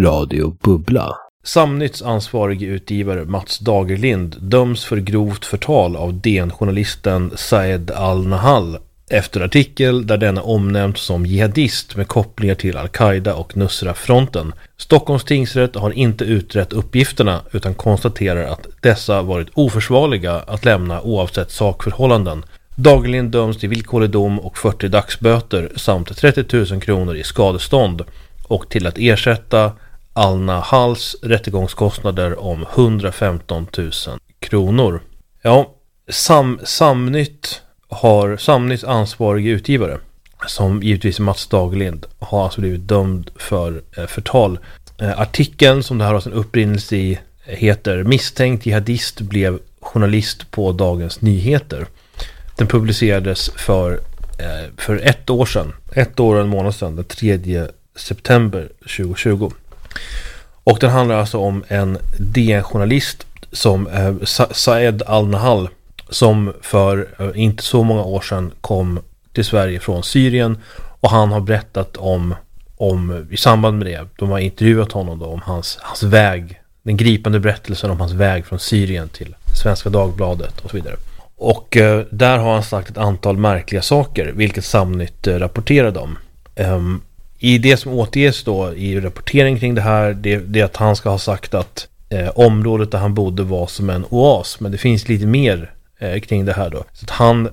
Radio Bubbla. Samnytts ansvarige utgivare Mats Dagerlind döms för grovt förtal av DN-journalisten Saed Al-Nahal efter artikel där denna omnämns som jihadist med kopplingar till Al-Qaida och Nusra-fronten. Stockholms tingsrätt har inte utrett uppgifterna utan konstaterar att dessa varit oförsvarliga att lämna oavsett sakförhållanden. Dagerlind döms till villkorlig dom och 40 dagsböter samt 30 000 kronor i skadestånd och till att ersätta Al-Nahals rättegångskostnader om 115 000 kronor. Ja, Samnytt har Samnytts ansvarige utgivare, som givetvis är Mats Dagerlind, har alltså blivit dömd för förtal. Artikeln som det här har sin upprinnelse i heter "Misstänkt jihadist blev journalist på Dagens Nyheter". Den publicerades för 1 år sedan, 1 år och en månad sedan, den 3 september 2020. Och den handlar alltså om en DN-journalist som Saed Al-Nahal, som för inte så många år sedan kom till Sverige från Syrien, och han har berättat om i samband med det, de har intervjuat honom då, om hans väg, den gripande berättelsen om hans väg från Syrien till Svenska Dagbladet och så vidare. Och där har han sagt ett antal märkliga saker, vilket Samnytt rapporterade om. I det som återges då i rapportering kring det här, det är att han ska ha sagt att området där han bodde var som en oas, men det finns lite mer kring det här då. Så att han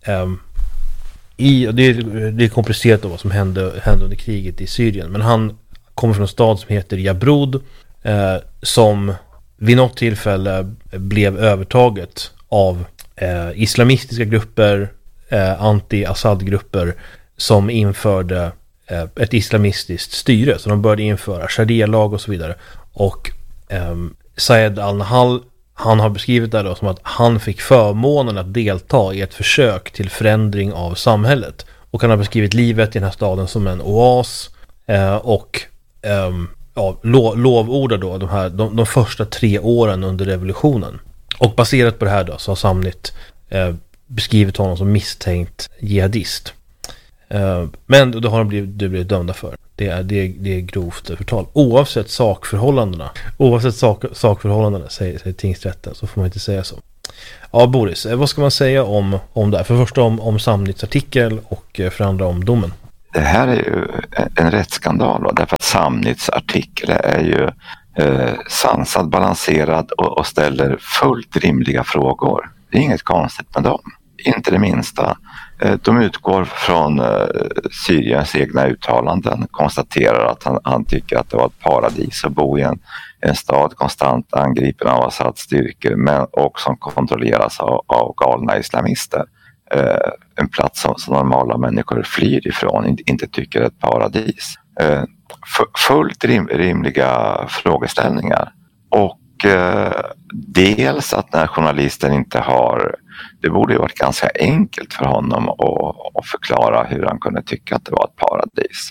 det är komplicerat då vad som hände under kriget i Syrien, men han kommer från en stad som heter Yabrud, som vid något tillfälle blev övertaget av islamistiska grupper, anti-Assad-grupper som införde ett islamistiskt styre, så de började införa sharia-lag och så vidare. Och Saed Al-Nahal, han har beskrivit det då som att han fick förmånen att delta i ett försök till förändring av samhället, och han har beskrivit livet i den här staden som en oas, och lovordar då de första 3 åren under revolutionen. Och baserat på det här då så har Samnytt beskrivit honom som misstänkt jihadist. Men då har de blivit dömda för. Det är grovt förtal. Oavsett sakförhållandena, säger tingsrätten, så får man inte säga så. Ja, Boris, vad ska man säga om det här? För första om Samnytts artikel och för andra om domen. Det här är ju en rättsskandal då, därför att Samnytts artikel är ju sansad, balanserad och ställer fullt rimliga frågor. Det är inget konstigt med dem, inte det minsta. De utgår från Syriens egna uttalanden, konstaterar att han tycker att det var ett paradis att bo i en stad konstant angripen av Assads styrkor, men och som kontrolleras av galna islamister. En plats som normala människor flyr ifrån, inte tycker är ett paradis. Fullt rimliga frågeställningar. Och dels att när journalisten inte har, det borde ju varit ganska enkelt för honom att förklara hur han kunde tycka att det var ett paradis.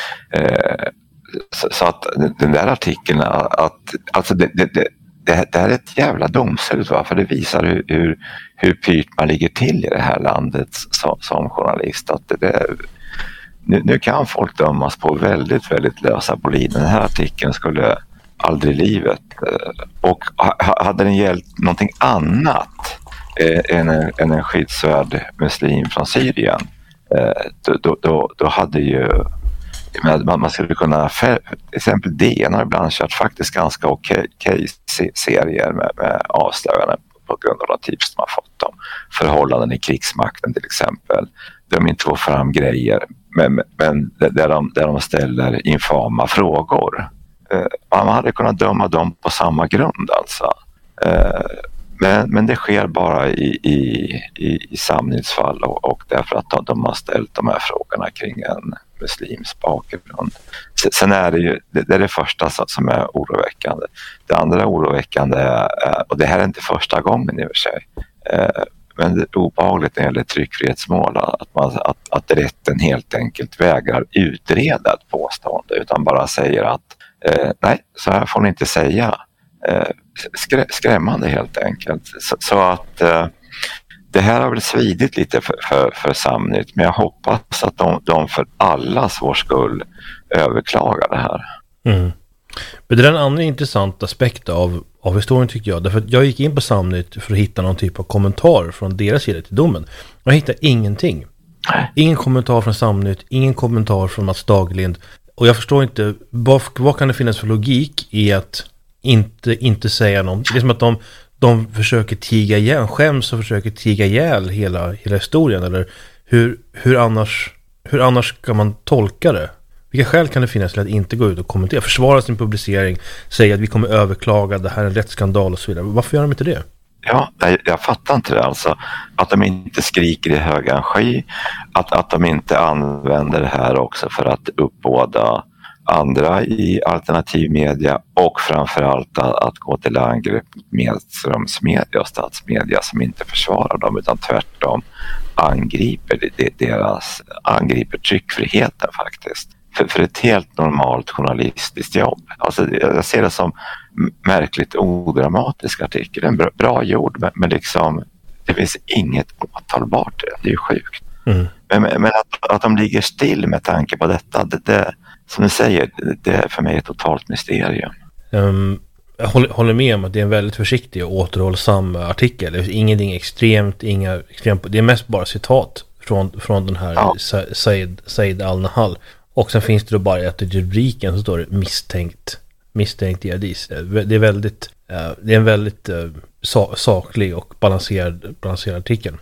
Så att den där artikeln, alltså det här är ett jävla domslut, va? För det visar hur pyrt man ligger till i det här landet som journalist. Att nu kan folk dömas på väldigt, väldigt lösa boliner. Den här artikeln skulle aldrig i livet. Och hade den gällt någonting annat än en skyddsvärd muslim från Syrien, då hade ju man skulle kunna, till exempel DN har ibland kört faktiskt ganska okej serier med avslöjanden på grund av de tips man fått om förhållanden i krigsmakten till exempel. De inte får fram grejer, men där de ställer infama frågor. Man hade kunnat döma dem på samma grund alltså. Men det sker bara i Samnytts fall och därför att de har ställt de här frågorna kring en muslims bakgrund. Sen är det ju det är det första som är oroväckande. Det andra oroväckande är, och det här är inte första gången i och för sig, men det är obehagligt när det gäller tryckfrihetsmål att rätten helt enkelt vägrar utreda ett påstående utan bara säger att nej, så här får ni inte säga. Skrämmande helt enkelt. Så att det här har väl svidit lite för Samnytt, men jag hoppas att de för allas vår skull överklagar det här. Mm. Men det är en annan intressant aspekt av historien tycker jag. Därför att jag gick in på Samnytt för att hitta någon typ av kommentar från deras sida till domen. Jag hittade ingenting. Ingen kommentar från Samnytt, ingen kommentar från Mats Dagerlind. Och jag förstår inte, vad kan det finnas för logik i att inte säga något? Det är som att de försöker tiga ihjäl, skäms och försöker tiga ihjäl hela historien. Eller hur annars ska man tolka det? Vilka skäl kan det finnas till att inte gå ut och kommentera? Försvara sin publicering, säga att vi kommer överklaga, det här är en rättsskandal och så vidare. Varför gör de inte det? Ja, jag fattar inte det alltså. Att de inte skriker i högan sky, att de inte använder det här också för att uppbåda andra i alternativmedia och framförallt att gå till angrepp med strömsmedia och statsmedia som inte försvarar dem utan tvärtom angriper tryckfriheten faktiskt. För ett helt normalt journalistiskt jobb. Alltså, jag ser det som märkligt odramatisk artikel. En bra gjord, men liksom, det finns inget åtalbart. Det är ju sjukt. Mm. Men att de ligger still med tanke på detta, det som du säger, det är för mig ett totalt mysterium. Jag håller med om att det är en väldigt försiktig och återhållsam artikel. Det är ingenting extremt, det är mest bara citat från den här Said Al-Nahal. Och sen finns det då bara att i rubriken så står det misstänkt jihadist. Det är en väldigt saklig och balanserad artikel.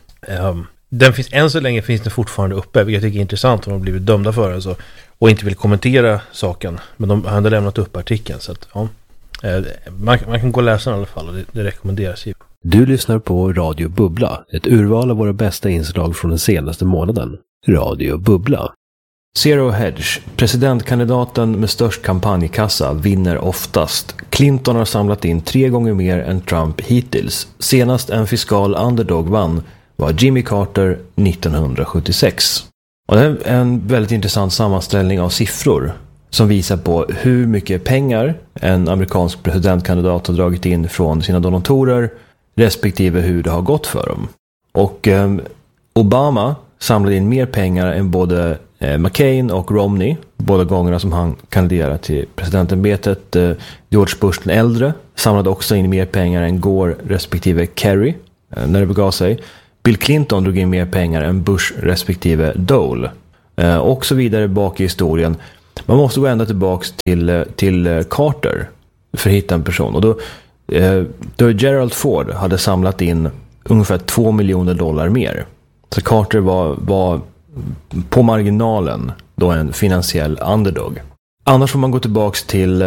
Än så länge finns den fortfarande uppe, vilket jag tycker är intressant om de har blivit dömda för den och inte vill kommentera saken. Men de hade lämnat upp artikeln så att ja, man kan gå och läsa den i alla fall och det rekommenderas ju. Du lyssnar på Radio Bubbla, ett urval av våra bästa inslag från den senaste månaden. Radio Bubbla. Zero Hedge, presidentkandidaten med störst kampanjkassa, vinner oftast. Clinton har samlat in 3 gånger mer än Trump hittills. Senast en fiskal underdog vann var Jimmy Carter 1976. Och det är en väldigt intressant sammanställning av siffror som visar på hur mycket pengar en amerikansk presidentkandidat har dragit in från sina donatorer respektive hur det har gått för dem. Och Obama samlade in mer pengar än både McCain och Romney, båda gångerna som han kandiderade till presidentämbetet. George Bush den äldre samlade också in mer pengar än Gore respektive Kerry när det begav sig. Bill Clinton drog in mer pengar än Bush respektive Dole. Och så vidare bak i historien. Man måste gå ända tillbaks till Carter för att hitta en person. Och då Gerald Ford hade samlat in ungefär $2 miljoner mer. Så Carter var på marginalen då en finansiell underdog. Annars får man gå tillbaks till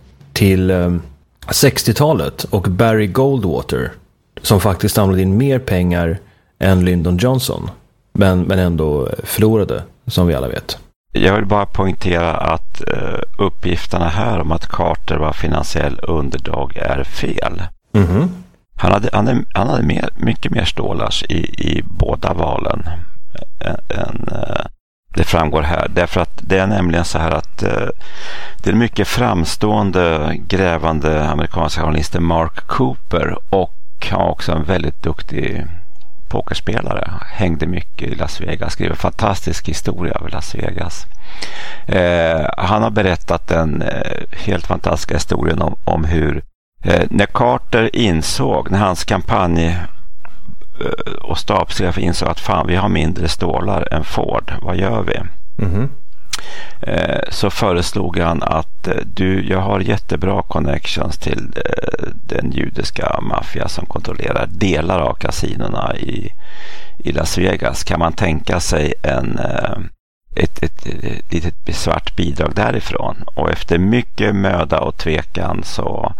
60-talet och Barry Goldwater som faktiskt samlade in mer pengar än Lyndon Johnson men ändå förlorade som vi alla vet. Jag vill bara poängtera att uppgifterna här om att Carter var finansiell underdog är fel. Mm-hmm. Han hade mycket mer stålars i båda valen än det framgår här. Därför att det är nämligen så här att det är mycket framstående grävande amerikanska journalister Mark Cooper och han var också en väldigt duktig pokerspelare. Hängde mycket i Las Vegas, skrev en fantastisk historia av Las Vegas. Han har berättat den helt fantastiska historien om hur när Carter insåg, när hans kampanj och stabschef insåg att fan, vi har mindre stålar än Ford, vad gör vi? Mm-hmm. Så föreslog han att jag har jättebra connections till den judiska maffia som kontrollerar delar av kasinorna i Las Vegas. Kan man tänka sig ett litet svart bidrag därifrån? Och efter mycket möda och tvekan så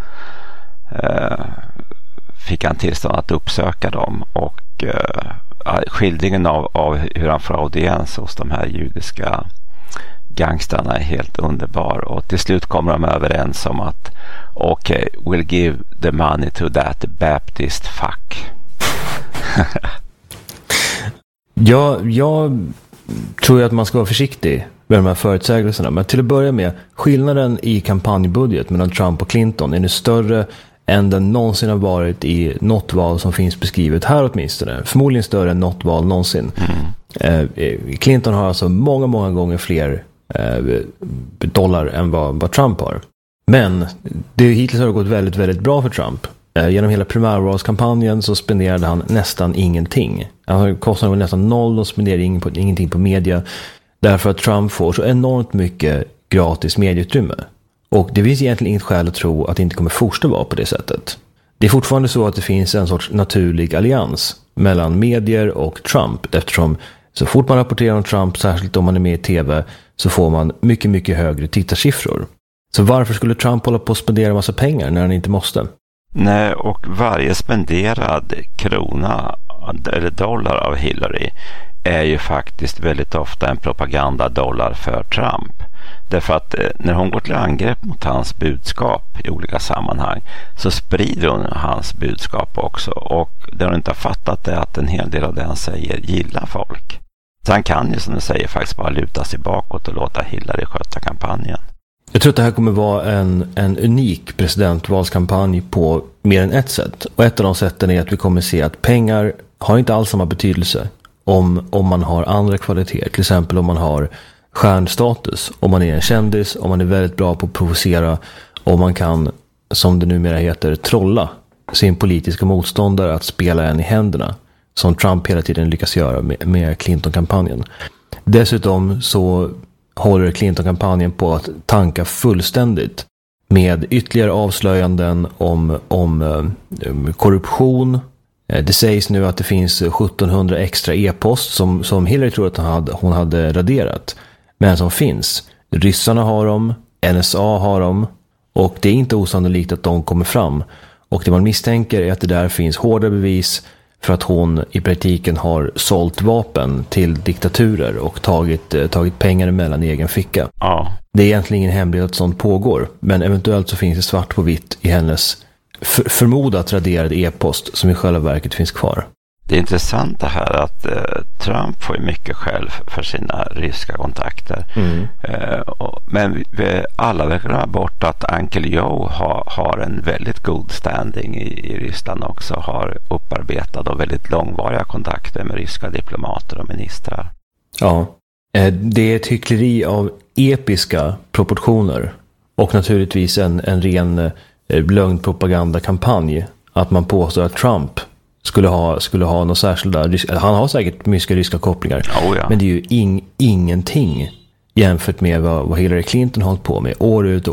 fick han tillstånd att uppsöka dem och skildringen av hur han får audiens hos de här judiska gangstrarna är helt underbar och till slut kommer de överens om att okej, we'll give the money to that Baptist fuck. Jag tror att man ska vara försiktig med de här förutsägelserna, men till att börja med, skillnaden i kampanjbudget mellan Trump och Clinton är nu större än den någonsin har varit i något val som finns beskrivet här åtminstone. Förmodligen större än något val någonsin. Clinton har alltså många gånger fler dollar än vad Trump har. Men hittills har det gått väldigt, väldigt bra för Trump. Genom hela primärvalskampanjen så spenderade han nästan ingenting. Kostnaden var nästan noll och spenderade ingenting på media. Därför att Trump får så enormt mycket gratis medieutrymme. Och det finns egentligen inget skäl att tro att det inte kommer fortsätta vara på det sättet. Det är fortfarande så att det finns en sorts naturlig allians mellan medier och Trump. Eftersom så fort man rapporterar om Trump, särskilt om man är med i tv, så får man mycket, mycket högre tittarsiffror. Så varför skulle Trump hålla på att spendera en massa pengar när han inte måste? Nej, och varje spenderad krona eller dollar av Hillary är ju faktiskt väldigt ofta en propagandadollar för Trump. Därför att när hon går till angrepp mot hans budskap i olika sammanhang så sprider hon hans budskap också. Och det hon inte har fattat är att en hel del av det han säger gillar folk. Så han kan ju, som du säger, faktiskt bara luta sig bakåt och låta Hillary sköta kampanjen. Jag tror att det här kommer vara en unik presidentvalskampanj på mer än ett sätt. Och ett av de sätten är att vi kommer se att pengar har inte alls samma betydelse om man har andra kvaliteter. Till exempel om man har stjärnstatus, om man är en kändis, om man är väldigt bra på att provocera, om man kan, som det numera heter, trolla sin politiska motståndare att spela en i händerna, som Trump hela tiden lyckas göra med Clinton-kampanjen. Dessutom så håller Clinton-kampanjen på att tanka fullständigt med ytterligare avslöjanden om korruption. Det sägs nu att det finns 1700 extra e-post som Hillary tror att hon hade raderat, men som finns. Ryssarna har dem, NSA har dem, och det är inte osannolikt att de kommer fram. Och det man misstänker är att det där finns hårda bevis för att hon i praktiken har sålt vapen till diktaturer och tagit pengar emellan i egen ficka. Ja. Det är egentligen ingen hemlighet att sånt pågår, men eventuellt så finns det svart på vitt i hennes förmodat raderade e-post som i själva verket finns kvar. Det är intressant det här att Trump får mycket själv för sina ryska kontakter. Men vi alla verkar ha bort att Uncle Joe har en väldigt god standing i Ryssland också. Har upparbetat och väldigt långvariga kontakter med ryska diplomater och ministrar. Ja, det är ett hyckleri av episka proportioner. Och naturligtvis en ren lögnpropagandakampanj att man påstår att Trump skulle ha några särskilda han har säkert mycket ryska kopplingar. Oh ja. Men det är ju ingenting jämfört med vad Hillary Clinton har hållit på med år ut och